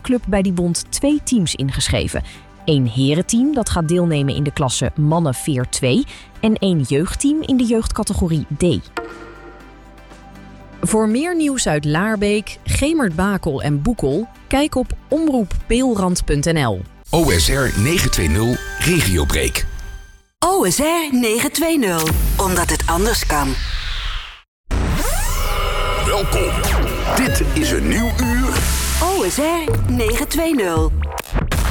Club bij die bond 2 teams ingeschreven. 1 herenteam dat gaat deelnemen in de klasse Mannen Veer 2 en 1 jeugdteam in de jeugdcategorie D. Voor meer nieuws uit Laarbeek, Gemert-Bakel en Boekel, kijk op omroeppeelrand.nl. OSR 920 Regiobreak. OSR 920, omdat het anders kan. Welkom. Dit is een nieuw uur. OSR 920.